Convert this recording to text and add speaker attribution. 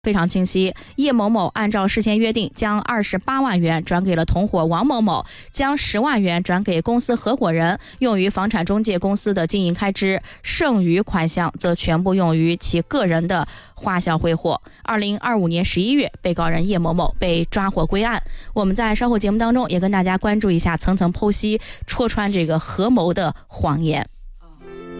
Speaker 1: 非常清晰，叶某某按照事先约定，将28万元转给了同伙王某某，将10万元转给公司合伙人，用于房产中介公司的经营开支，剩余款项则全部用于其个人的花销挥霍。2025年11月，被告人叶某某被抓获归案。我们在稍后节目当中也跟大家关注一下层层剖析、戳穿这个合谋的谎言。